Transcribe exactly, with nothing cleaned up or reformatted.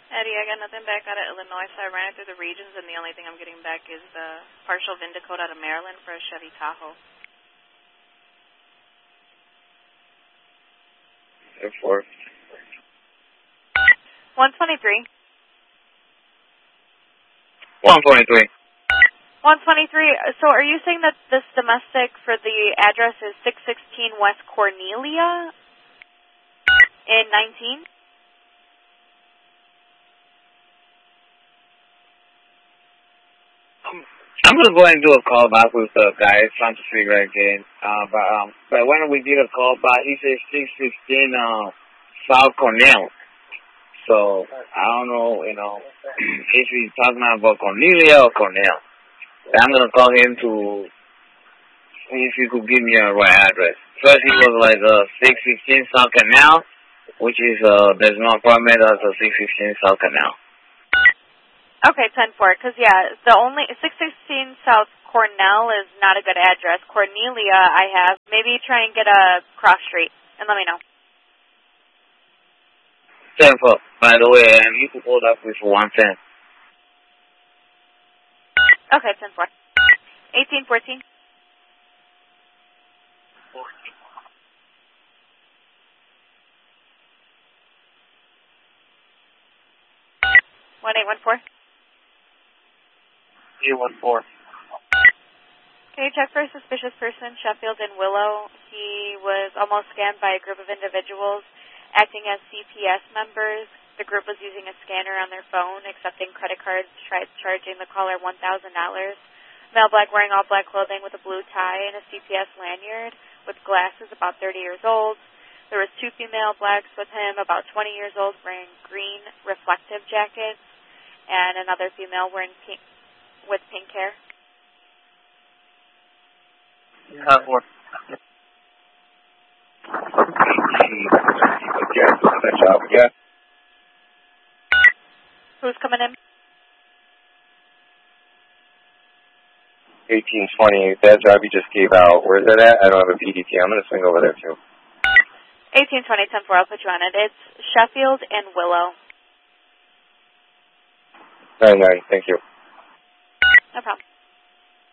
Eddie, I got nothing back out of Illinois, so I ran it through the regions, and the only thing I'm getting back is the partial V I N code out of Maryland for a Chevy Tahoe. four. one twenty-three. one twenty-three. one twenty-three. So are you saying that this domestic for the address is six sixteen West Cornelia in nineteen? I'm going to go ahead and do a call back with the guy trying to figure it again. Uh, but, um, but when we did a call back, he said six sixteen uh, South Cornell. So I don't know, you know, if he's talking about Cornelia or Cornell. I'm going to call him to see if he could give me a right address. First, he was like uh, six fifteen South Canal, which is, uh, there's no apartment as a six fifteen South Canal. Okay, ten four, because, yeah, the only six sixteen South Cornell is not a good address. Cornelia, I have. Maybe try and get a cross street, and let me know. ten four, by the way, and you could hold up with one ten. Okay, ten four. eighteen fourteen. one eight one four. eight one four. Can you check for a suspicious person, Sheffield and Willow? He was almost scammed by a group of individuals acting as C P S members. The group was using a scanner on their phone, accepting credit cards, tried charging the caller one thousand dollars. Male black, wearing all black clothing with a blue tie and a C P S lanyard, with glasses, about thirty years old. There was two female blacks with him, about twenty years old, wearing green reflective jackets, and another female wearing pink, with pink hair. Uh, four. Yeah. Who's coming in? eighteen twenty. That job you just gave out, where's that at? I don't have a P D T. I'm going to swing over there, too. eighteen twenty, ten four, I'll put you on it. It's Sheffield and Willow. nine nine, thank you. No problem.